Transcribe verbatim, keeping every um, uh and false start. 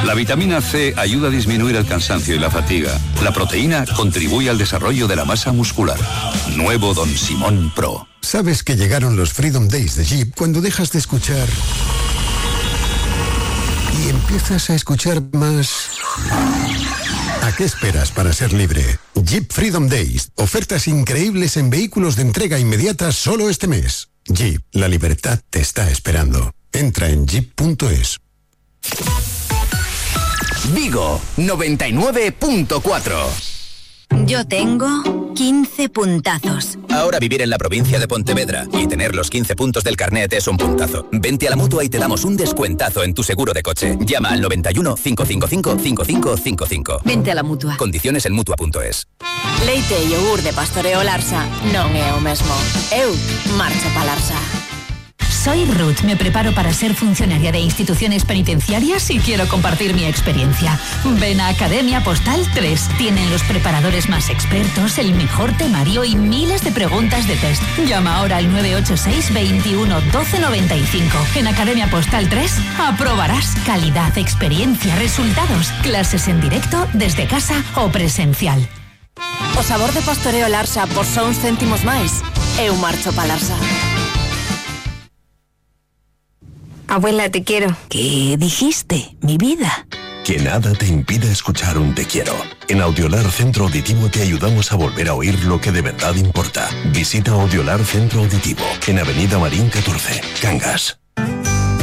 La vitamina C ayuda a disminuir el cansancio y la fatiga. La proteína contribuye al desarrollo de la masa muscular. Nuevo Don Simón Pro. Sabes que llegaron los Freedom Days de Jeep cuando dejas de escuchar y empiezas a escuchar más. ¿A qué esperas para ser libre? Jeep Freedom Days. Ofertas increíbles en vehículos de entrega inmediata solo este mes. Jeep, la libertad te está esperando. Entra en jeep punto es. Vigo, noventa y nueve punto cuatro. Yo tengo quince puntazos. Ahora vivir en la provincia de Pontevedra y tener los quince puntos del carnet es un puntazo. Vente a la Mutua y te damos un descuentazo en tu seguro de coche. Llama al noventa y uno, cinco cinco cinco, cinco cinco cinco cinco. Vente a la Mutua. Condiciones en mutua punto es. Leite e yogur de Pastoreo Larsa non é o mesmo. Eu marcho pa Larsa. Soy Ruth, me preparo para ser funcionaria de instituciones penitenciarias y quiero compartir mi experiencia. Ven a Academia Postal tres. Tienen los preparadores más expertos, el mejor temario y miles de preguntas de test. Llama ahora al nueve ocho seis, veintiuno, doce noventa y cinco. En Academia Postal tres aprobarás calidad, experiencia, resultados, clases en directo, desde casa o presencial. O sabor de Pastoreo Larsa por só uns céntimos máis. Eu marcho pa Larsa. Abuela, te quiero. ¿Qué dijiste, mi vida? Que nada te impida escuchar un te quiero. En Audiolar Centro Auditivo te ayudamos a volver a oír lo que de verdad importa. Visita Audiolar Centro Auditivo en Avenida Marín catorce, Cangas.